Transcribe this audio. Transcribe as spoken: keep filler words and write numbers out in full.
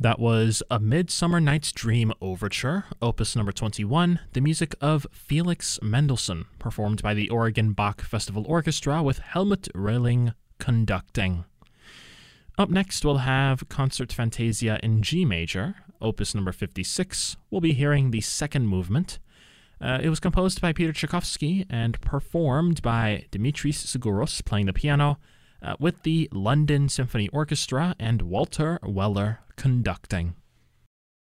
That was A Midsummer Night's Dream Overture, opus number twenty-one, the music of Felix Mendelssohn, performed by the Oregon Bach Festival Orchestra with Helmut Rehling conducting. Up next, we'll have Concert Fantasia in G major, opus number fifty-six. We'll be hearing the second movement. Uh, it was composed by Peter Tchaikovsky and performed by Dimitris Sigouros playing the piano, uh, with the London Symphony Orchestra and Walter Weller conducting.